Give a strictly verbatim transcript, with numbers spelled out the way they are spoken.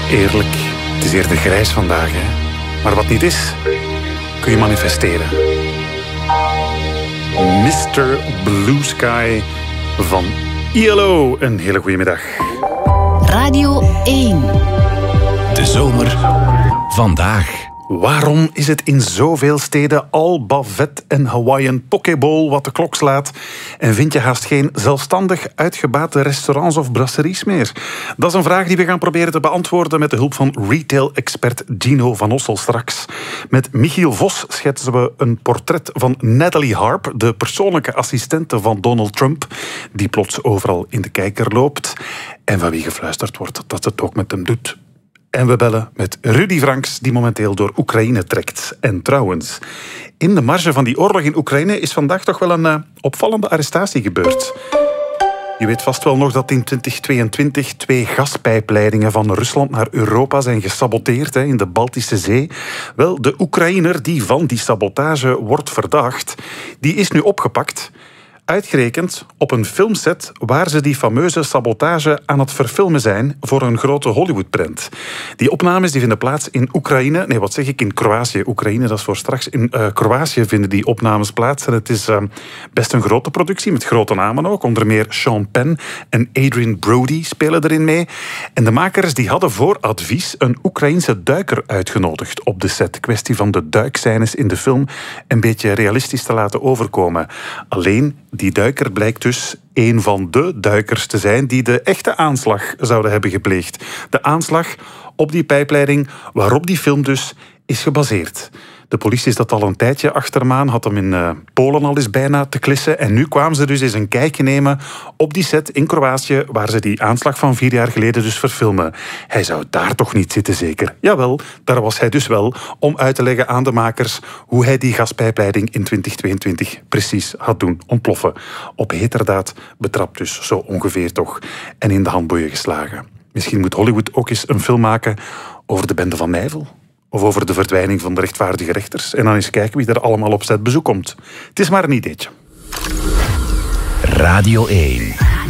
Eerlijk, het is eerder grijs vandaag, hè. Maar wat niet is, kun je manifesteren. mister Blue Sky van I L O. Een hele goede middag. Radio één. De zomer vandaag. Waarom is het in zoveel steden al bavet en Hawaiian pokeball wat de klok slaat? En vind je haast geen zelfstandig uitgebate restaurants of brasseries meer? Dat is een vraag die we gaan proberen te beantwoorden met de hulp van retail-expert Gino van Ossel straks. Met Michiel Vos schetsen we een portret van Natalie Harp, de persoonlijke assistente van Donald Trump, die plots overal in de kijker loopt en van wie gefluisterd wordt dat ze het ook met hem doet. En we bellen met Rudy Franks, die momenteel door Oekraïne trekt. En trouwens, in de marge van die oorlog in Oekraïne is vandaag toch wel een uh, opvallende arrestatie gebeurd. Je weet vast wel nog dat in twintig tweeëntwintig twee gaspijpleidingen van Rusland naar Europa zijn gesaboteerd hè, in de Baltische Zee. Wel, de Oekraïner die van die sabotage wordt verdacht, die is nu opgepakt. Uitgerekend op een filmset waar ze die fameuze sabotage aan het verfilmen zijn voor een grote Hollywoodprent. Die opnames die vinden plaats in Oekraïne. Nee, wat zeg ik? In Kroatië. Oekraïne, dat is voor straks. In uh, Kroatië vinden die opnames plaats. En het is uh, best een grote productie, met grote namen ook. Onder meer Sean Penn en Adrian Brody spelen erin mee. En de makers die hadden voor advies een Oekraïense duiker uitgenodigd op de set. Kwestie van de duikscènes in de film een beetje realistisch te laten overkomen. Alleen, die duiker blijkt dus een van de duikers te zijn die de echte aanslag zouden hebben gepleegd. De aanslag op die pijpleiding waarop die film dus is gebaseerd. De politie is dat al een tijdje achter hem aan, had hem in uh, Polen al eens bijna te klissen. En nu kwamen ze dus eens een kijkje nemen op die set in Kroatië, waar ze die aanslag van vier jaar geleden dus verfilmen. Hij zou daar toch niet zitten, zeker? Jawel, daar was hij dus wel, om uit te leggen aan de makers hoe hij die gaspijpleiding in twintig tweeëntwintig precies had doen ontploffen. Op heterdaad betrapt dus, zo ongeveer toch, en in de handboeien geslagen. Misschien moet Hollywood ook eens een film maken over de bende van Nijvel. Of over de verdwijning van de rechtvaardige rechters. En dan eens kijken wie er allemaal op set bezoek komt. Het is maar een ideetje. Radio één.